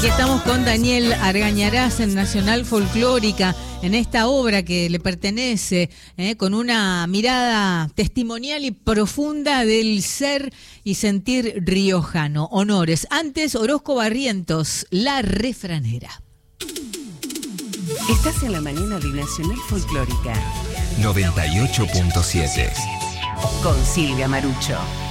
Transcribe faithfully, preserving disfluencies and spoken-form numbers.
Aquí estamos con Daniel Argañarás en Nacional Folclórica, en esta obra que le pertenece, eh, con una mirada testimonial y profunda del ser y sentir riojano. Honores. Antes, Orozco Barrientos, La Refranera. Estás en la mañana de Nacional Folclórica noventa y ocho punto siete. con Silvia Marucho.